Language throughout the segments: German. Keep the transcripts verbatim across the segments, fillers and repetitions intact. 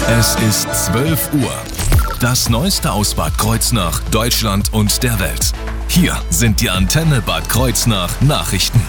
Es ist zwölf Uhr. Das Neueste aus Bad Kreuznach, Deutschland und der Welt. Hier sind die Antenne Bad Kreuznach Nachrichten.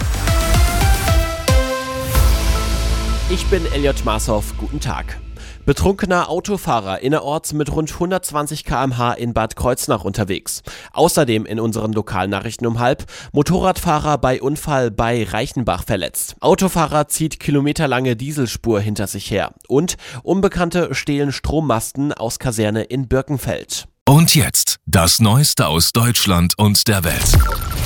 Ich bin Elliot Marshoff, guten Tag. Betrunkener Autofahrer innerorts mit rund hundertzwanzig Kilometer pro Stunde in Bad Kreuznach unterwegs. Außerdem in unseren Lokalnachrichten um halb: Motorradfahrer bei Unfall bei Reichenbach verletzt. Autofahrer zieht kilometerlange Dieselspur hinter sich her. Und Unbekannte stehlen Strommasten aus Kaserne in Birkenfeld. Und jetzt das Neueste aus Deutschland und der Welt.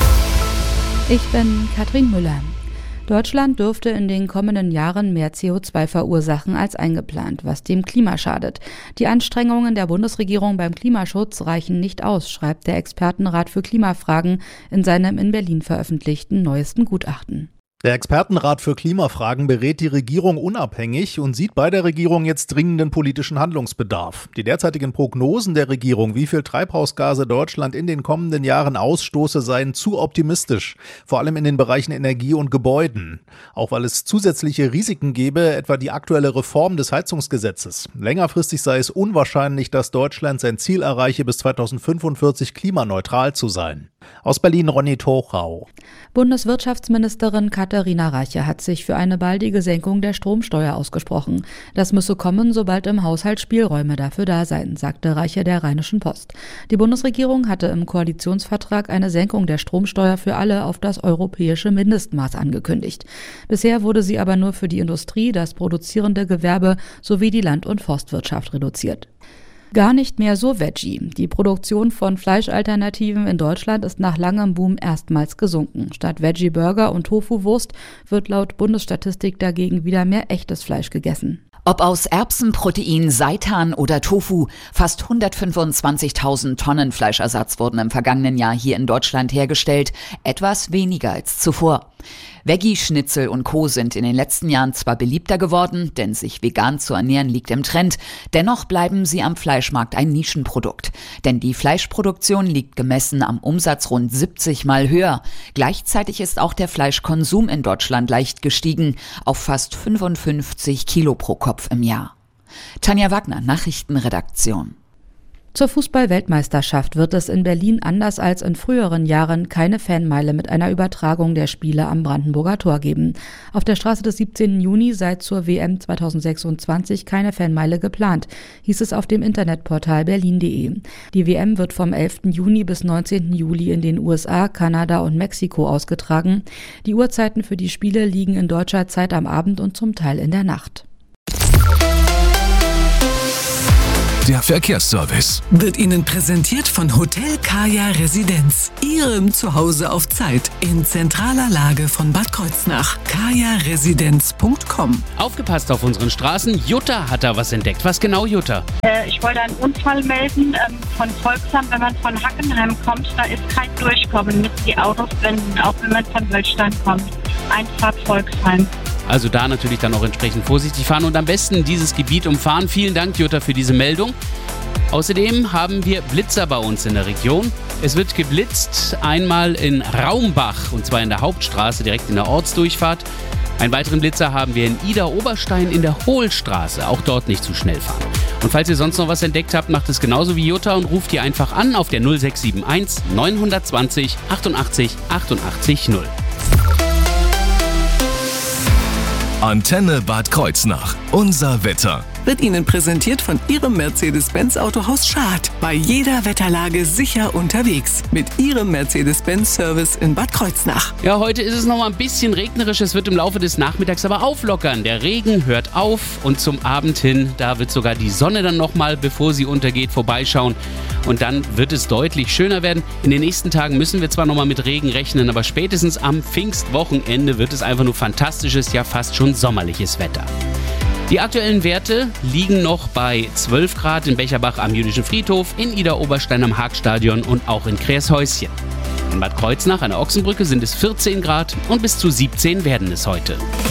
Ich bin Katrin Müller. Deutschland dürfte in den kommenden Jahren mehr C O zwei verursachen als eingeplant, was dem Klima schadet. Die Anstrengungen der Bundesregierung beim Klimaschutz reichen nicht aus, schreibt der Expertenrat für Klimafragen in seinem in Berlin veröffentlichten neuesten Gutachten. Der Expertenrat für Klimafragen berät die Regierung unabhängig und sieht bei der Regierung jetzt dringenden politischen Handlungsbedarf. Die derzeitigen Prognosen der Regierung, wie viel Treibhausgase Deutschland in den kommenden Jahren ausstoße, seien zu optimistisch, vor allem in den Bereichen Energie und Gebäuden. Auch weil es zusätzliche Risiken gäbe, etwa die aktuelle Reform des Heizungsgesetzes. Längerfristig sei es unwahrscheinlich, dass Deutschland sein Ziel erreiche, bis zweitausendfünfundvierzig klimaneutral zu sein. Aus Berlin Ronny Tochau. Bundeswirtschaftsministerin Katharina Reiche hat sich für eine baldige Senkung der Stromsteuer ausgesprochen. Das müsse kommen, sobald im Haushalt Spielräume dafür da seien, sagte Reiche der Rheinischen Post. Die Bundesregierung hatte im Koalitionsvertrag eine Senkung der Stromsteuer für alle auf das europäische Mindestmaß angekündigt. Bisher wurde sie aber nur für die Industrie, das produzierende Gewerbe sowie die Land- und Forstwirtschaft reduziert. Gar nicht mehr so Veggie. Die Produktion von Fleischalternativen in Deutschland ist nach langem Boom erstmals gesunken. Statt Veggie-Burger und Tofu-Wurst wird laut Bundesstatistik dagegen wieder mehr echtes Fleisch gegessen. Ob aus Erbsenprotein, Seitan oder Tofu, fast hundertfünfundzwanzigtausend Tonnen Fleischersatz wurden im vergangenen Jahr hier in Deutschland hergestellt, etwas weniger als zuvor. Veggie-Schnitzel und Co. sind in den letzten Jahren zwar beliebter geworden, denn sich vegan zu ernähren liegt im Trend, dennoch bleiben sie am Fleischmarkt ein Nischenprodukt. Denn die Fleischproduktion liegt gemessen am Umsatz rund siebzig Mal höher. Gleichzeitig ist auch der Fleischkonsum in Deutschland leicht gestiegen, auf fast fünfundfünfzig Kilo pro Kopf im Jahr. Tanja Wagner, Nachrichtenredaktion. Zur Fußball-Weltmeisterschaft wird es in Berlin anders als in früheren Jahren keine Fanmeile mit einer Übertragung der Spiele am Brandenburger Tor geben. Auf der Straße des siebzehnten Juni sei zur W M zweitausendsechsundzwanzig keine Fanmeile geplant, hieß es auf dem Internetportal berlin punkt de. Die W M wird vom elften Juni bis neunzehnten Juli in den U S A, Kanada und Mexiko ausgetragen. Die Uhrzeiten für die Spiele liegen in deutscher Zeit am Abend und zum Teil in der Nacht. Der Verkehrsservice wird Ihnen präsentiert von Hotel Kaya Residenz, Ihrem Zuhause auf Zeit, in zentraler Lage von Bad Kreuznach. kaya residenz punkt com. Aufgepasst auf unseren Straßen, Jutta hat da was entdeckt. Was genau, Jutta? Äh, ich wollte einen Unfall melden ähm, von Volksheim, wenn man von Hackenheim kommt, da ist kein Durchkommen mit die Autos blenden, auch wenn man von Wölstein kommt. Einfahrt Volksheim. Also da natürlich dann auch entsprechend vorsichtig fahren und am besten dieses Gebiet umfahren. Vielen Dank, Jutta, für diese Meldung. Außerdem haben wir Blitzer bei uns in der Region. Es wird geblitzt, einmal in Raumbach, und zwar in der Hauptstraße, direkt in der Ortsdurchfahrt. Einen weiteren Blitzer haben wir in Ida-Oberstein in der Hohlstraße, auch dort nicht zu schnell fahren. Und falls ihr sonst noch was entdeckt habt, macht es genauso wie Jutta und ruft ihr einfach an auf der null sechs sieben eins neun zwei null achtundachtzig achtundachtzig null. Antenne Bad Kreuznach. Unser Wetter. Wird Ihnen präsentiert von Ihrem Mercedes-Benz Autohaus Schad. Bei jeder Wetterlage sicher unterwegs. Mit Ihrem Mercedes-Benz-Service in Bad Kreuznach. Ja, heute ist es noch mal ein bisschen regnerisch. Es wird im Laufe des Nachmittags aber auflockern. Der Regen hört auf und zum Abend hin, da wird sogar die Sonne dann noch mal, bevor sie untergeht, vorbeischauen. Und dann wird es deutlich schöner werden. In den nächsten Tagen müssen wir zwar noch mal mit Regen rechnen, aber spätestens am Pfingstwochenende wird es einfach nur fantastisches, ja fast schon sommerliches Wetter. Die aktuellen Werte liegen noch bei zwölf Grad in Becherbach am Jüdischen Friedhof, in Ida-Oberstein am Haagstadion und auch in Kreershäuschen. In Bad Kreuznach an der Ochsenbrücke sind es vierzehn Grad und bis zu siebzehn werden es heute.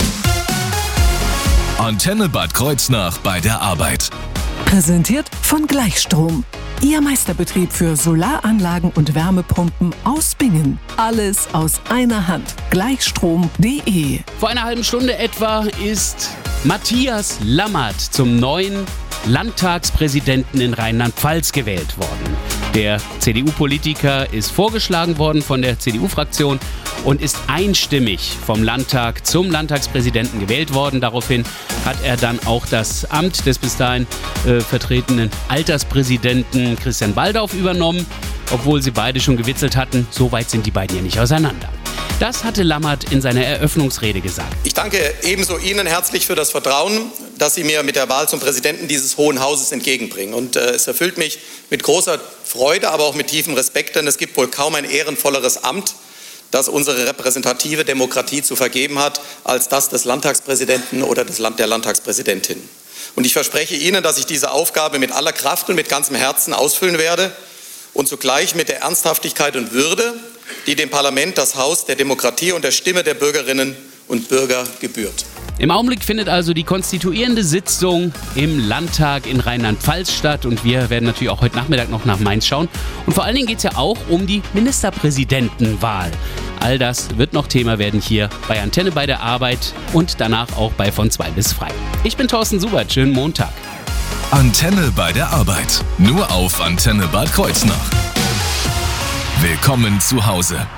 Antenne Bad Kreuznach bei der Arbeit. Präsentiert von Gleichstrom. Ihr Meisterbetrieb für Solaranlagen und Wärmepumpen aus Bingen. Alles aus einer Hand. Gleichstrom punkt de. Vor einer halben Stunde etwa ist Matthias Lammert zum neuen Landtagspräsidenten in Rheinland-Pfalz gewählt worden. Der C D U-Politiker ist vorgeschlagen worden von der C D U-Fraktion und ist einstimmig vom Landtag zum Landtagspräsidenten gewählt worden. Daraufhin hat er dann auch das Amt des bis dahin äh, vertretenen Alterspräsidenten Christian Baldauf übernommen, obwohl sie beide schon gewitzelt hatten. So weit sind die beiden ja nicht auseinander. Das hatte Lammert in seiner Eröffnungsrede gesagt. Ich danke ebenso Ihnen herzlich für das Vertrauen, das Sie mir mit der Wahl zum Präsidenten dieses Hohen Hauses entgegenbringen. Und äh, es erfüllt mich mit großer Freude, aber auch mit tiefem Respekt, denn es gibt wohl kaum ein ehrenvolleres Amt, das unsere repräsentative Demokratie zu vergeben hat, als das des Landtagspräsidenten oder des Land der Landtagspräsidentin. Und ich verspreche Ihnen, dass ich diese Aufgabe mit aller Kraft und mit ganzem Herzen ausfüllen werde und zugleich mit der Ernsthaftigkeit und Würde, die dem Parlament, das Haus der Demokratie und der Stimme der Bürgerinnen und Bürger gebührt. Im Augenblick findet also die konstituierende Sitzung im Landtag in Rheinland-Pfalz statt und wir werden natürlich auch heute Nachmittag noch nach Mainz schauen. Und vor allen Dingen geht es ja auch um die Ministerpräsidentenwahl. All das wird noch Thema werden hier bei Antenne bei der Arbeit und danach auch bei Von zwei bis frei. Ich bin Thorsten Subert, schönen Montag. Antenne bei der Arbeit, nur auf Antenne Bad Kreuznach. Willkommen zu Hause.